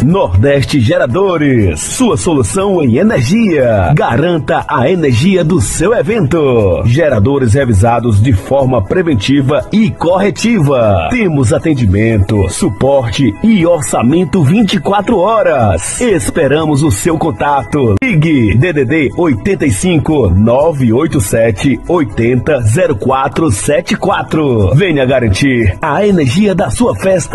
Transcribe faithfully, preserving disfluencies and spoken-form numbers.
Nordeste Geradores, sua solução em energia. Garanta a energia do seu evento. Geradores revisados de forma preventiva e corretiva. Temos atendimento, suporte e orçamento vinte e quatro horas. Esperamos o seu contato. Ligue D D D oitenta e cinco, nove oito sete, oitenta, zero quatro sete quatro. Venha garantir a energia da sua festa